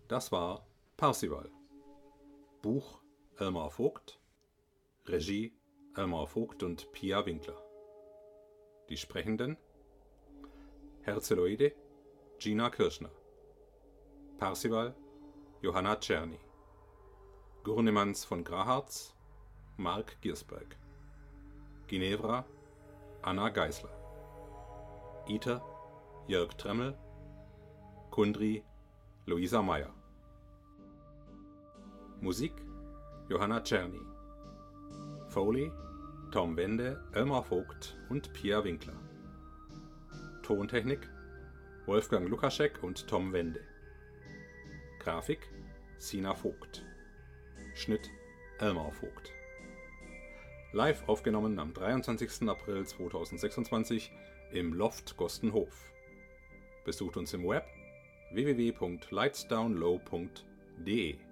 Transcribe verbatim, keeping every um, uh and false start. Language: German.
Das war Parsival. Buch Elmar Vogt, Regie Elmar Vogt und Pia Winkler. Die Sprechenden: Herzeloide Gina Kirschner, Parsival Johanna Czerny, Gurnemanns von Graharz Mark Giersberg, Ginevra Anna Geisler, Iter Jörg Tremmel, Kundry Luisa Meyer. Musik Johanna Czerny. Foley Tom Wende, Elmar Vogt und Pia Winkler. Tontechnik Wolfgang Lukaschek und Tom Wende. Grafik Sina Vogt. Schnitt Elmar Vogt. Live aufgenommen am dreiundzwanzigsten April zweitausendsechsundzwanzig im Loft Gostenhof. Besucht uns im Web w w w punkt lightsdownlow punkt de.